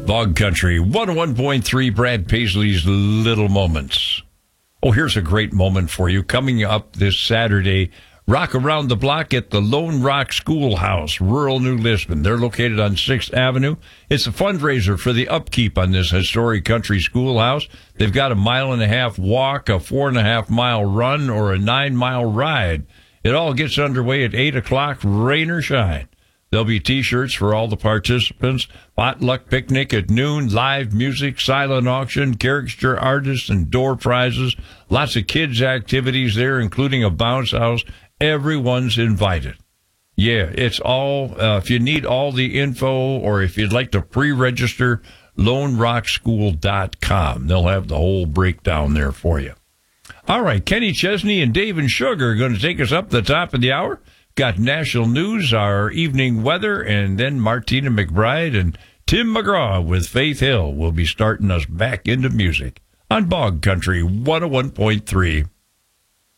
Bog Country, 101.3, Brad Paisley's Little Moments. Oh, here's a great moment for you. Coming up this Saturday, Rock Around the Block at the Lone Rock Schoolhouse, rural New Lisbon. They're located on 6th Avenue. It's a fundraiser for the upkeep on this historic country schoolhouse. They've got a 1.5-mile walk, a 4.5-mile run, or a 9-mile ride. It all gets underway at 8 o'clock, rain or shine. There'll be T-shirts for all the participants, potluck picnic at noon, live music, silent auction, caricature artists, and door prizes. Lots of kids' activities there, including a bounce house. Everyone's invited. Yeah, it's all, if you need all the info or if you'd like to pre-register, LoneRockSchool.com. They'll have the whole breakdown there for you. All right, Kenny Chesney and Dave and Sugar are going to take us up the top of the hour. Got national news, our evening weather, and then Martina McBride and Tim McGraw with Faith Hill will be starting us back into music on Bog Country 101.3.